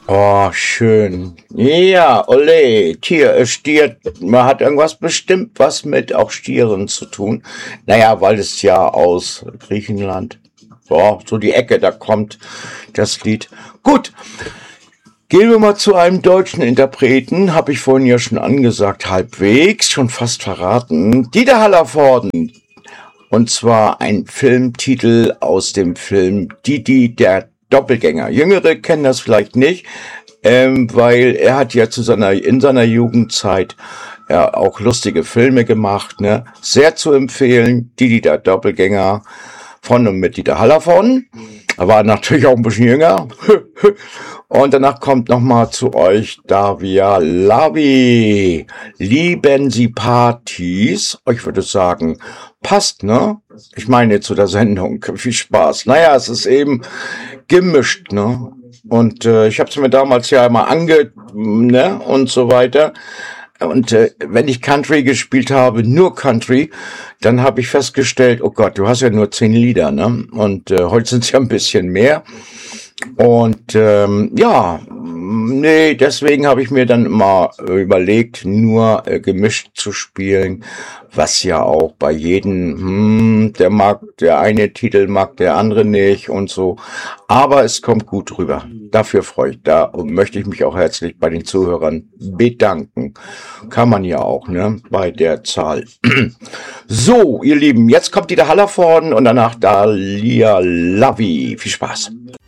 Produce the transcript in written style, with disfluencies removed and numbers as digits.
Oh, schön. Ja, ole, Stier, man hat irgendwas bestimmt was mit auch Stieren zu tun. Naja, weil es ja aus Griechenland, so die Ecke, da kommt das Lied. Gut, gehen wir mal zu einem deutschen Interpreten, habe ich vorhin ja schon angesagt, halbwegs, schon fast verraten. Dieter Hallervorden. Und zwar ein Filmtitel aus dem Film Didi der Doppelgänger. Jüngere kennen das vielleicht nicht, weil er hat ja in seiner Jugendzeit ja auch lustige Filme gemacht, ne? Sehr zu empfehlen. Didi der Doppelgänger von und mit Dieter Hallervorden. Er war natürlich auch ein bisschen jünger. Und danach kommt nochmal zu euch Davia Lavi. Lieben Sie Partys? Ich würde sagen, passt, ne? Ich meine zu der Sendung. Viel Spaß. Naja, es ist eben gemischt, ne? Und ich habe es mir damals ja immer ne? Und so weiter. Und wenn ich Country gespielt habe, nur Country, dann habe ich festgestellt, oh Gott, du hast ja nur 10 Lieder, ne? Und heute sind es ja ein bisschen mehr. Und ja, nee, deswegen habe ich mir dann immer überlegt, nur gemischt zu spielen, was ja auch bei jedem, der eine Titel mag der andere nicht und so. Aber es kommt gut rüber. Dafür freue ich da und möchte ich mich auch herzlich bei den Zuhörern bedanken. Kann man ja auch, ne, bei der Zahl. So, ihr Lieben, jetzt kommt Dieter Hallervorden und danach Dalia Lavi. Viel Spaß.